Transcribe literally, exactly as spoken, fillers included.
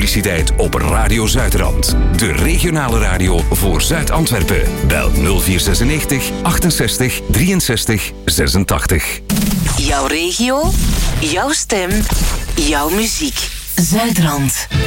publiciteit op Radio Zuidrand. De regionale radio voor Zuid-Antwerpen. Bel nul vier zesennegentig achtenzestig drieënzestig zesentachtig. Jouw regio, jouw stem, jouw muziek. Zuidrand.